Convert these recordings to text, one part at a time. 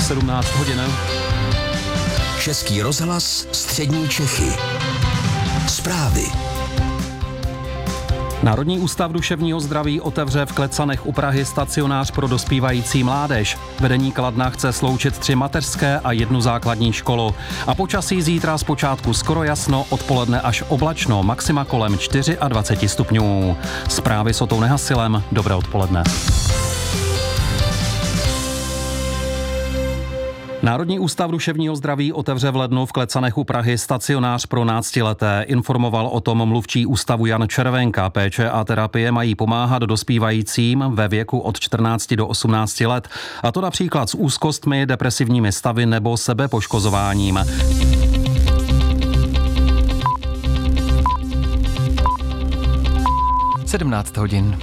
17 hodin. Český rozhlas Střední Čechy. Zprávy. Národní ústav duševního zdraví otevře v Klecanech u Prahy stacionář pro dospívající mládež. Vedení Kladna chce sloučit 3 mateřské a 1 základní školu. A počasí zítra zpočátku skoro jasno, odpoledne až oblačno, maxima kolem 24 stupňů. Zprávy s Otou Nehasilem. Dobré odpoledne. Národní ústav duševního zdraví otevře v lednu v Klecanech u Prahy stacionář pro náctileté. Informoval o tom mluvčí ústavu Jan Červenka. Péče a terapie mají pomáhat dospívajícím ve věku od 14 do 18 let. A to například s úzkostmi, depresivními stavy nebo sebepoškozováním. - 17 hodin.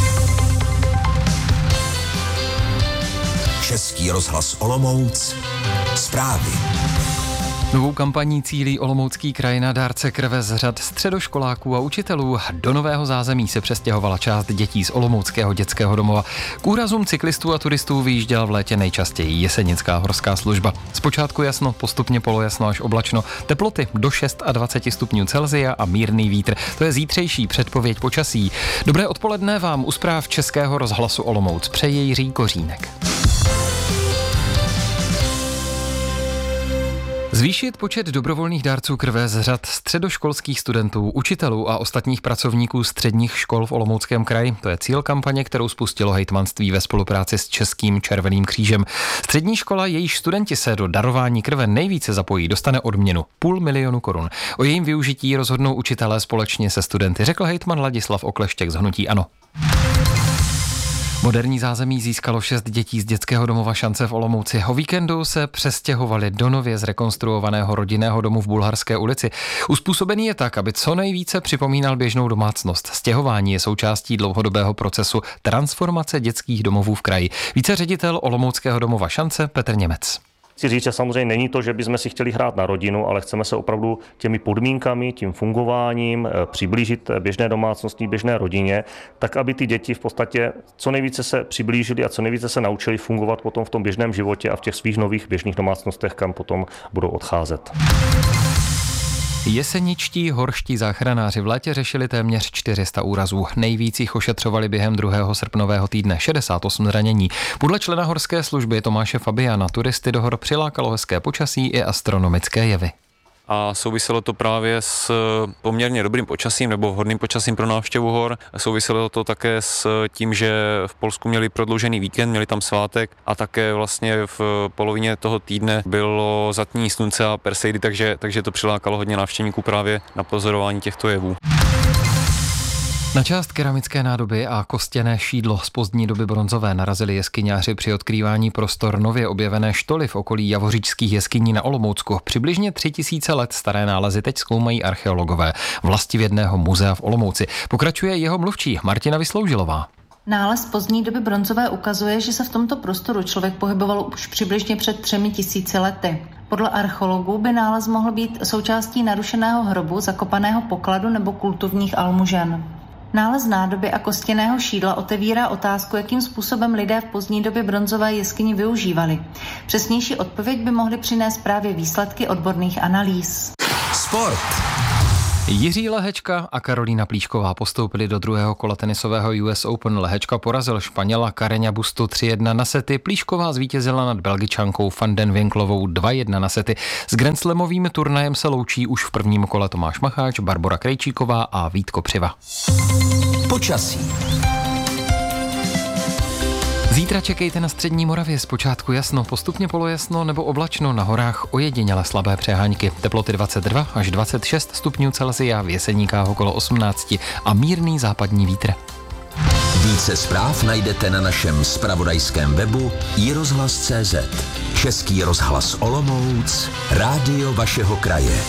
Český rozhlas Olomouc. Zprávy. Novou kampaní cílí Olomoucký kraj na dárce krve z řad středoškoláků a učitelů. Do nového zázemí se přestěhovala část dětí z Olomouckého dětského domova. K úrazům cyklistů a turistů vyjížděla v létě nejčastěji Jesenická horská služba. Zpočátku jasno, postupně polojasno až oblačno. Teploty do 26 stupňů Celsia a mírný vítr. To je zítřejší předpověď počasí. Dobré odpoledne vám u zpráv Českého rozhlasu Olomouc přeje Jiří Kořínek. Zvýšit počet dobrovolných dárců krve z řad středoškolských studentů, učitelů a ostatních pracovníků středních škol v Olomouckém kraji. To je cíl kampaně, kterou spustilo hejtmanství ve spolupráci s Českým červeným křížem. Střední škola, jejíž studenti se do darování krve nejvíce zapojí, dostane odměnu 500 000 korun. O jejím využití rozhodnou učitelé společně se studenty, řekl hejtman Ladislav Okleštěk z hnutí ANO. Moderní zázemí získalo 6 dětí z dětského domova Šance v Olomouci. O víkendu se přestěhovali do nově zrekonstruovaného rodinného domu v Bulharské ulici. Uspůsobený je tak, aby co nejvíce připomínal běžnou domácnost. Stěhování je součástí dlouhodobého procesu transformace dětských domovů v kraji. Více ředitel Olomouckého domova Šance Petr Němec. Chci říct, že samozřejmě není to, že bychom si chtěli hrát na rodinu, ale chceme se opravdu těmi podmínkami, tím fungováním přiblížit běžné domácnosti, běžné rodině, tak aby ty děti v podstatě co nejvíce se přiblížili a co nejvíce se naučili fungovat potom v tom běžném životě a v těch svých nových běžných domácnostech, kam potom budou odcházet. Jeseničtí horští záchranáři v létě řešili téměř 400 úrazů. Nejvíc jich ošetřovali během 2. srpnového týdne, 68 zranění. Podle člena horské služby Tomáše Fabiana turisty do hor přilákalo hezké počasí i astronomické jevy. A souviselo to právě s poměrně dobrým počasím nebo vhodným počasím pro návštěvu hor. Souviselo to také s tím, že v Polsku měli prodloužený víkend, měli tam svátek a také vlastně v polovině toho týdne bylo zatmění slunce a perseidy, takže to přilákalo hodně návštěvníků právě na pozorování těchto jevů. Na část keramické nádoby a kostěné šídlo z pozdní doby bronzové narazili jeskyňáři při odkrývání prostor nově objevené štoly v okolí javoříčských jeskyní na Olomoucku. Přibližně 3000 let staré nálezy teď zkoumají archeologové Vlastivědného muzea v Olomouci. Pokračuje jeho mluvčí Martina Vysloužilová. Nález pozdní doby bronzové ukazuje, že se v tomto prostoru člověk pohyboval už přibližně před 3000 lety. Podle archeologů by nález mohl být součástí narušeného hrobu, zakopaného pokladu nebo kultovních almužen. Nález nádoby a kostěného šídla otevírá otázku, jakým způsobem lidé v pozdní době bronzové jeskyni využívali. Přesnější odpověď by mohly přinést právě výsledky odborných analýz. Sport. Jiří Lehečka a Karolína Plíšková postoupili do druhého kola tenisového US Open. Lehečka porazil Španěla Carreña Bustu 3-1 na sety. Plíšková zvítězila nad Belgičankou Van den Winklovou 2-1 na sety. S grandslamovým turnajem se loučí už v prvním kole Tomáš Macháč, Barbora Krejčíková a Vítko Přiva. Počasí. Zítra čekejte na střední Moravě, zpočátku jasno, postupně polojasno nebo oblačno, na horách ojediněle slabé přehánky. Teploty 22 až 26 stupňů Celsia, v Jeseníkách okolo 18 a mírný západní vítr. Více zpráv najdete na našem zpravodajském webu iRozhlas.cz. Český rozhlas Olomouc, rádio vašeho kraje.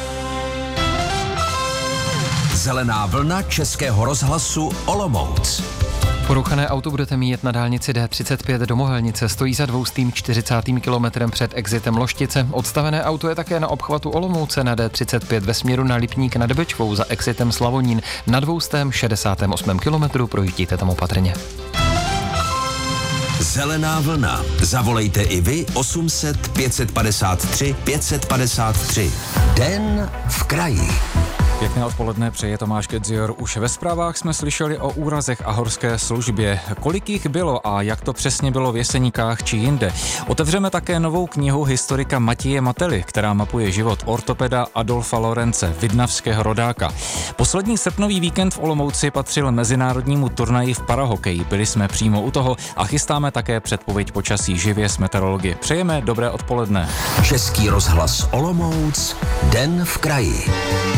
Zelená vlna Českého rozhlasu Olomouc. Porouchané auto budete mít na dálnici D35 do Mohelnice, stojí za 240. kilometrem před exitem Loštice. Odstavené auto je také na obchvatu Olomouce na D35 ve směru na Lipník nad Bečvou za exitem Slavonín. Na 268. kilometru projíždíte tam opatrně. Zelená vlna. Zavolejte i vy 800 553 553. Den v kraji. Pěkné odpoledne, přeje Tomáš Kedzior. Už ve zprávách jsme slyšeli o úrazech a horské službě. Kolik jich bylo a jak to přesně bylo v Jeseníkách či jinde? Otevřeme také novou knihu historika Matěje Mately, která mapuje život ortopeda Adolfa Lorence, vidnavského rodáka. Poslední srpnový víkend v Olomouci patřil mezinárodnímu turnaji v parahokeji. Byli jsme přímo u toho a chystáme také předpověď počasí živě z meteorologie. Přejeme dobré odpoledne. Český rozhlas Olomouc. Den v kraji.